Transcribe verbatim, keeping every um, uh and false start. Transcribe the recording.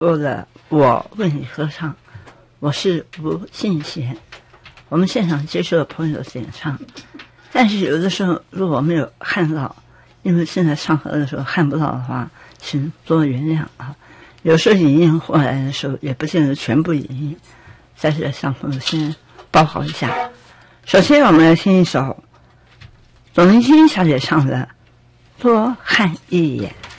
我的我为你歌唱，我是吴信贤。我们现场接受朋友的演唱，但是有的时候如果没有看到，因为现在上课的时候看不到的话，请多原谅啊。有时候影印过来的时候，也不见得全部影印，在这向朋友先报告一下。首先，我们来听一首董林清小姐唱的《多看一眼》。